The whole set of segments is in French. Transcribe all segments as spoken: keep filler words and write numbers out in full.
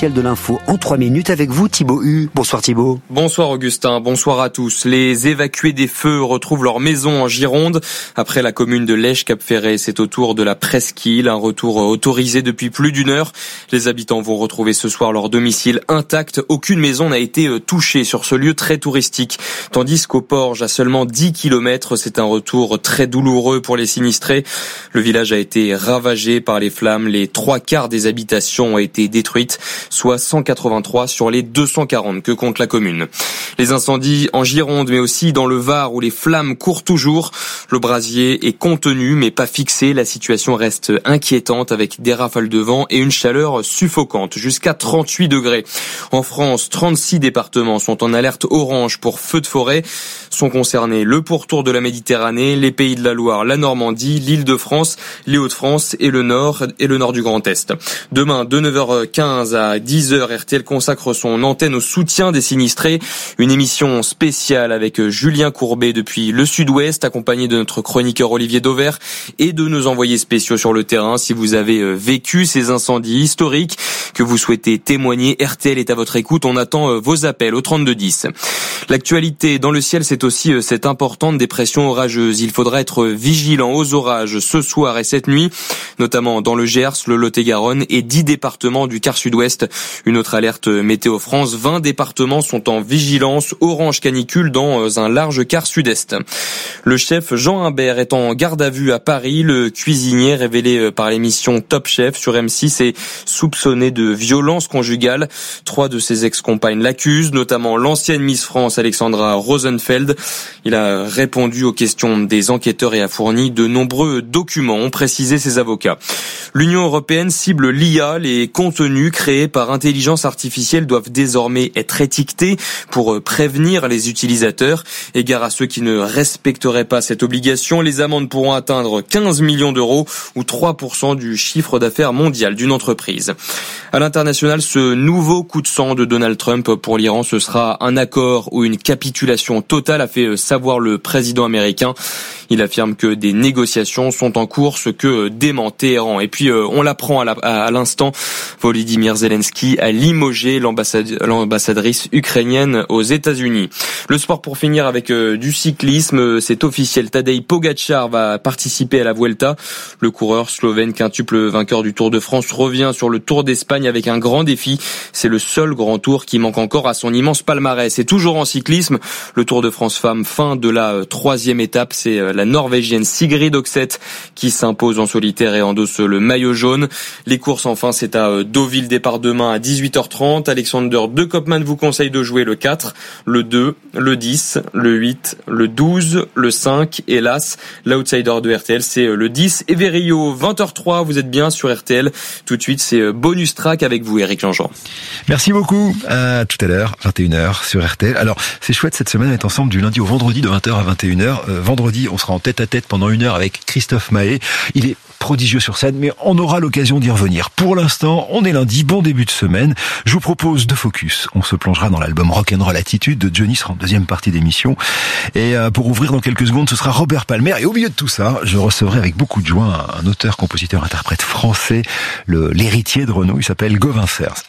l'essentiel de l'info en trois minutes avec vous, Thibaut Hu. Bonsoir Thibaut. Bonsoir Augustin, bonsoir à tous. Les évacués des feux retrouvent leur maison en Gironde. Après la commune de Lèche-Cap-Ferré, c'est au tour de la Presqu'île. Un retour autorisé depuis plus d'une heure. Les habitants vont retrouver ce soir leur domicile intact. Aucune maison n'a été touchée sur ce lieu très touristique. Tandis qu'au Porge, à seulement dix kilomètres, c'est un retour très douloureux pour les sinistrés. Le village a été ravagé par les flammes. Les trois quarts des habitations ont été détruites, soit cent quatre-vingt-trois sur les deux cent quarante que compte la commune. Les incendies en Gironde, mais aussi dans le Var où les flammes courent toujours. Le brasier est contenu, mais pas fixé. La situation reste inquiétante avec des rafales de vent et une chaleur suffocante, jusqu'à trente-huit degrés. En France, trente-six départements sont en alerte orange pour feux de forêt. Sont concernés le pourtour de la Méditerranée, les Pays de la Loire, la Normandie, l'Île-de-France, les Hauts-de-France et le Nord et le Nord du Grand Est. Demain, de neuf heures quinze à dix heures, R T L consacre son antenne au soutien des sinistrés. Une émission spéciale avec Julien Courbet depuis le Sud-Ouest, accompagné de notre chroniqueur Olivier Dauvert et de nos envoyés spéciaux sur le terrain. Si vous avez vécu ces incendies historiques, que vous souhaitez témoigner, R T L est à votre écoute. On attend vos appels au trente-deux dix. L'actualité dans le ciel, c'est aussi cette importante dépression orageuse. Il faudra être vigilant aux orages ce soir et cette nuit, notamment dans le Gers, le Lot-et-Garonne et dix départements du quart sud-ouest. Une autre alerte Météo France, vingt départements sont en vigilance orange canicule dans un large quart sud-est. Le chef Jean Imbert est en garde à vue à Paris. Le cuisinier, révélé par l'émission Top Chef sur M six, est soupçonné de violence conjugale. Trois de ses ex-compagnes l'accusent, notamment l'ancienne Miss France Alexandra Rosenfeld. Il a répondu aux questions des enquêteurs et a fourni de nombreux documents, ont précisé ses avocats. L'Union européenne cible l'I A. Les contenus créés par intelligence artificielle doivent désormais être étiquetés pour prévenir les utilisateurs. Égard à ceux qui ne respecteraient pas cette obligation, les amendes pourront atteindre quinze millions d'euros ou trois pour cent du chiffre d'affaires mondial d'une entreprise. À l'international, ce nouveau coup de sang de Donald Trump pour l'Iran, ce sera un accord ou une capitulation totale, a fait savoir le président américain. Il affirme que des négociations sont en cours, ce que dément Téhéran. Et puis, euh, on l'apprend à, la, à, à l'instant, Volodymyr Zelensky a limogé l'ambassade, l'ambassadrice ukrainienne aux États-Unis. Le sport pour finir avec euh, du cyclisme, c'est officiel. Tadej Pogačar va participer à la Vuelta. Le coureur slovène quintuple vainqueur du Tour de France revient sur le Tour d'Espagne avec un grand défi. C'est le seul grand tour qui manque encore à son immense palmarès. Et toujours en cyclisme, le Tour de France Femmes, fin de la euh, troisième étape, c'est euh, la Norvégienne Sigrid Oxeth qui s'impose en solitaire et endosse le maillot jaune. Les courses enfin, c'est à Deauville, départ demain à dix-huit heures trente. Alexander De Koopman vous conseille de jouer le quatre, le deux, le dix, le huit, le douze, le cinq. Hélas, l'outsider de R T L, c'est le dix. Everio, vingt heures trois, vous êtes bien sur R T L. Tout de suite, c'est bonus track avec vous, Eric Jean-Jean. Merci beaucoup. À tout à l'heure, vingt et une heures sur R T L. Alors, c'est chouette cette semaine d'être ensemble du lundi au vendredi de vingt heures à vingt et une heures. Euh, vendredi, on sera en tête à tête pendant une heure avec Christophe Mahé. Il est prodigieux sur scène, mais on aura l'occasion d'y revenir. Pour l'instant, on est lundi, bon début de semaine. Je vous propose de focus. On se plongera dans l'album Rock'n'Roll Attitude de Johnny, sera en deuxième partie d'émission. Et euh, pour ouvrir dans quelques secondes, ce sera Robert Palmer. Et au milieu de tout ça, je recevrai avec beaucoup de joie un, un auteur, compositeur, interprète français, le, l'héritier de Renaud. Il s'appelle Gauvin Serres.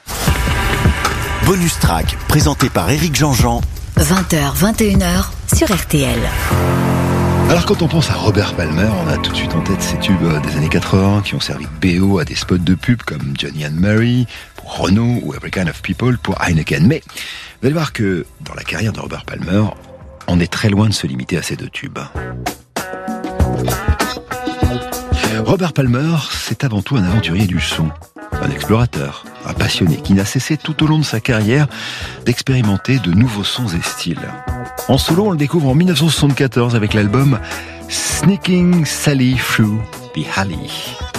Bonus track, présenté par Eric Jean-Jean. vingt heures, vingt et une heures sur R T L. Alors quand on pense à Robert Palmer, on a tout de suite en tête ces tubes des années quatre-vingts qui ont servi de B O à des spots de pub comme Johnny and Mary pour Renault ou Every Kind of People pour Heineken. Mais vous allez voir que dans la carrière de Robert Palmer, on est très loin de se limiter à ces deux tubes. Robert Palmer, c'est avant tout un aventurier du son, un explorateur, un passionné qui n'a cessé tout au long de sa carrière d'expérimenter de nouveaux sons et styles. En solo, on le découvre en dix-neuf cent soixante-quatorze avec l'album Sneaking Sally Through the Alley.